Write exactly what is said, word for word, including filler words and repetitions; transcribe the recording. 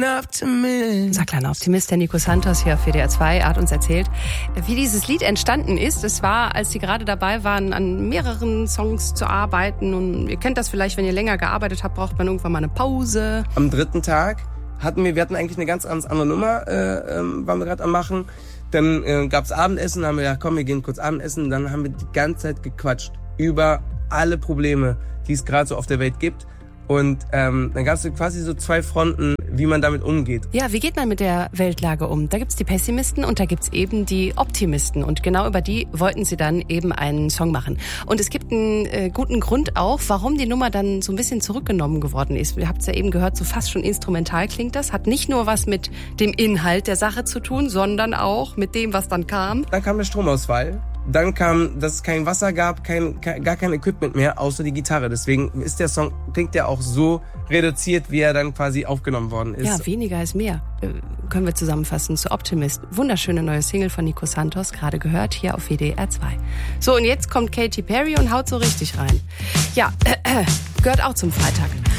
kleiner Optimist. Unser kleiner Optimist, der Nico Santos hier auf W D R zwei, hat uns erzählt, wie dieses Lied entstanden ist. Es war, als sie gerade dabei waren, an mehreren Songs zu arbeiten. Und ihr kennt das vielleicht, wenn ihr länger gearbeitet habt, braucht man irgendwann mal eine Pause. Am dritten Tag hatten wir, wir hatten eigentlich eine ganz, ganz andere Nummer, äh, ähm, waren wir gerade am machen. Dann äh, gab's Abendessen, haben wir gedacht, komm, wir gehen kurz Abendessen. Dann haben wir die ganze Zeit gequatscht über alle Probleme, die es gerade so auf der Welt gibt. Und ähm, dann gab es quasi so zwei Fronten, wie man damit umgeht. Ja, wie geht man mit der Weltlage um? Da gibt's die Pessimisten und da gibt's eben die Optimisten. Und genau über die wollten sie dann eben einen Song machen. Und es gibt einen äh, guten Grund auch, warum die Nummer dann so ein bisschen zurückgenommen geworden ist. Ihr habt es ja eben gehört, so fast schon instrumental klingt das. Hat nicht nur was mit dem Inhalt der Sache zu tun, sondern auch mit dem, was dann kam. Dann kam der Stromausfall. Dann kam, dass es kein Wasser gab, kein, kein, gar kein Equipment mehr, außer die Gitarre. Deswegen ist der Song, klingt ja auch so reduziert, wie er dann quasi aufgenommen worden ist. Ja, weniger ist mehr, äh, können wir zusammenfassen zu Optimist. Wunderschöne neue Single von Nico Santos, gerade gehört, hier auf W D R zwei. So, und jetzt kommt Katy Perry und haut so richtig rein. Ja, äh, äh, gehört auch zum Freitag.